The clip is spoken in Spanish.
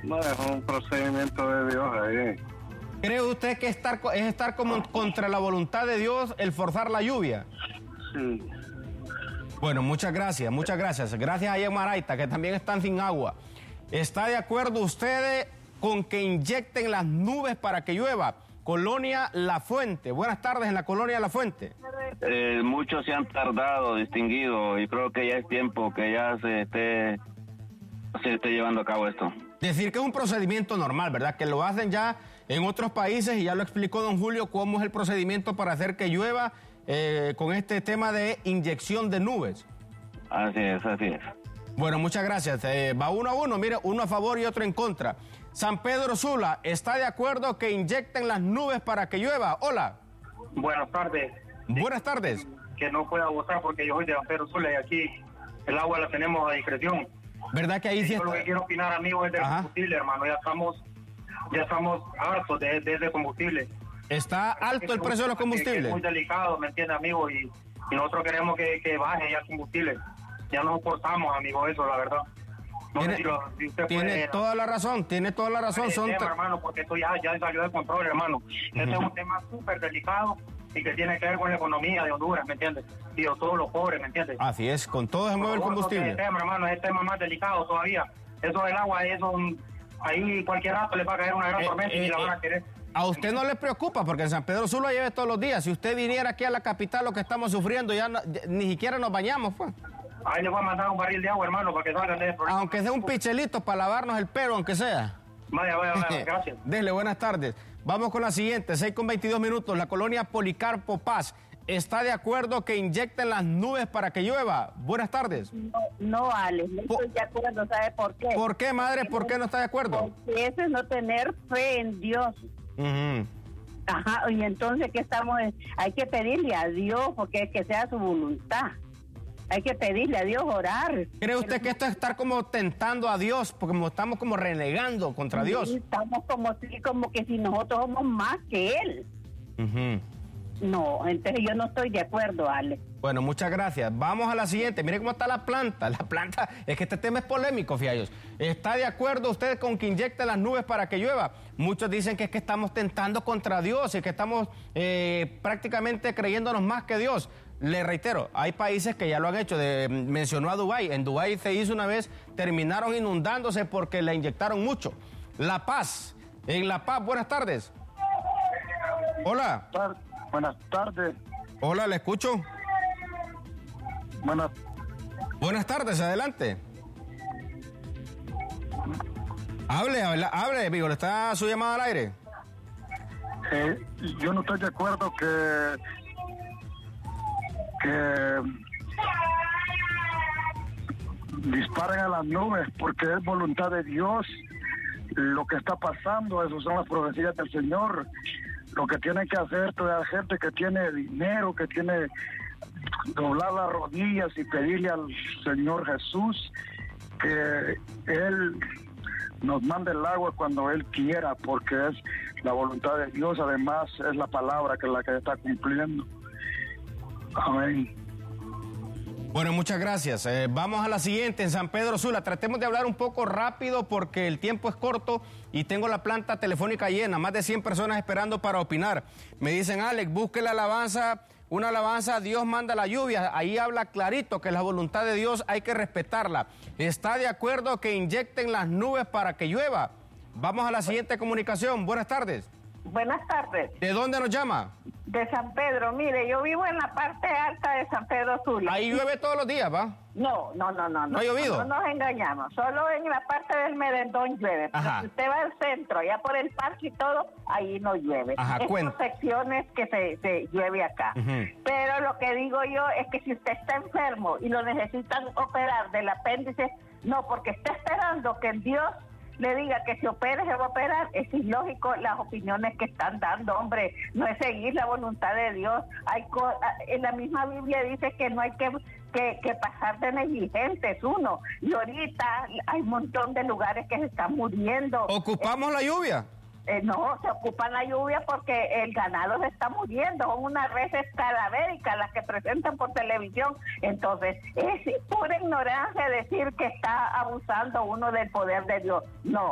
No, es un procedimiento de Dios ahí. ¿Cree usted que es estar como contra la voluntad de Dios el forzar la lluvia? Sí. Bueno, muchas gracias, muchas gracias. Gracias a Yemaraita, que también están sin agua. ¿Está de acuerdo usted con que inyecten las nubes para que llueva? Colonia La Fuente. Buenas tardes en la Colonia La Fuente. Muchos se han tardado, distinguido, y creo que ya es tiempo que ya se esté llevando a cabo esto. Decir que es un procedimiento normal, ¿verdad? Que lo hacen ya en otros países y ya lo explicó don Julio cómo es el procedimiento para hacer que llueva con este tema de inyección de nubes. Así es, así es. Bueno, muchas gracias. Va 1-1, mire, uno a favor y otro en contra. San Pedro Sula, ¿está de acuerdo que inyecten las nubes para que llueva? Hola. Buenas tardes. Buenas tardes. Que no pueda votar porque yo soy de San Pedro Sula y aquí el agua la tenemos a discreción. ¿Verdad que ahí sí Yo está? lo que quiero opinar, amigo, es del combustible, hermano. Ya estamos hartos de ese combustible. ¿Está alto el precio de los combustibles? Es muy delicado, ¿me entiende, amigo? Y nosotros queremos que baje ya el combustible. Ya no soportamos, amigo, eso, la verdad. No sé si usted tiene toda la razón, tiene toda la razón. Son tema, hermano, porque esto ya salió de control, hermano. Este es un tema súper delicado y que tiene que ver con la economía de Honduras, ¿me entiendes? Y de todos los pobres, ¿me entiendes? Así es, con todo se mueve el combustible. Este tema, hermano, es el tema más delicado todavía. Eso del agua, eso ahí cualquier rato le va a caer una gran tormenta y la van a querer. ¿A usted no le preocupa? Porque en San Pedro Sula llueve todos los días. Si usted viniera aquí a la capital, lo que estamos sufriendo, ya ni siquiera nos bañamos, pues. Ahí le voy a mandar un barril de agua, hermano, para que salgan de ese problema. Aunque sea un pichelito para lavarnos el pelo, aunque sea. Vaya, gracias. Dele, buenas tardes. Vamos con la siguiente, 6:22. La colonia Policarpo Paz. ¿Está de acuerdo que inyecten las nubes para que llueva? Buenas tardes. No, Alex, no estoy de acuerdo. ¿Sabe por qué? ¿Por qué, madre? ¿Por qué no está de acuerdo? Porque eso es no tener fe en Dios. Ajá, y entonces, ¿qué estamos? Hay que pedirle a Dios porque es que sea su voluntad. Hay que pedirle a Dios, orar. ¿Cree usted que esto es estar como tentando a Dios? Porque estamos como renegando contra Dios. Estamos como que si nosotros somos más que Él. No, entonces yo no estoy de acuerdo, Ale. Bueno, muchas gracias. Vamos a la siguiente. Mire cómo está la planta. La planta, es que este tema es polémico, fiallos. ¿Está de acuerdo usted con que inyecten las nubes para que llueva? Muchos dicen que es que estamos tentando contra Dios y que estamos prácticamente creyéndonos más que Dios. Le reitero, hay países que ya lo han hecho. Mencionó a Dubái. En Dubái se hizo una vez, terminaron inundándose porque le inyectaron mucho. La Paz. En La Paz, buenas tardes. Hola. Buenas tardes. Hola, ¿le escucho? Buenas tardes, adelante. Hable, amigo, ¿le está su llamada al aire? Yo no estoy de acuerdo que disparen a las nubes porque es voluntad de Dios lo que está pasando. Esas son las profecías del Señor. Lo que tienen que hacer toda la gente que tiene dinero, que tiene doblar las rodillas y pedirle al Señor Jesús que Él nos mande el agua cuando Él quiera, porque es la voluntad de Dios. Además es la palabra que es la que está cumpliendo. Amén. Bueno, muchas gracias. Vamos a la siguiente, en San Pedro Sula. Tratemos de hablar un poco rápido porque el tiempo es corto y tengo la planta telefónica llena, más de 100 personas esperando para opinar. Me dicen, Alex, busque la alabanza, una alabanza, Dios manda la lluvia. Ahí habla clarito que la voluntad de Dios hay que respetarla. ¿Está de acuerdo que inyecten las nubes para que llueva? Vamos a la siguiente comunicación. Buenas tardes. Buenas tardes. ¿De dónde nos llama? De San Pedro. Mire, yo vivo en la parte alta de San Pedro Sula. Ahí llueve todos los días, ¿va? No. ¿No ha llovido? No nos engañamos. Solo en la parte del Merendón llueve. Pero si usted va al centro, allá por el parque y todo, ahí no llueve. Ajá, son secciones que se llueve acá. Pero lo que digo yo es que si usted está enfermo y lo necesitan operar del apéndice, no, porque está esperando que el Dios le diga que se opere, se va a operar. Es ilógico las opiniones que están dando, hombre. No es seguir la voluntad de Dios. En la misma Biblia dice que no hay que pasar de negligentes uno. Y ahorita hay un montón de lugares que se están muriendo. ¿Ocupamos la lluvia? No, se ocupan la lluvia porque el ganado se está muriendo. Son unas reses cadavéricas las que presentan por televisión. Entonces, es pura ignorancia decir que está abusando uno del poder de Dios. No.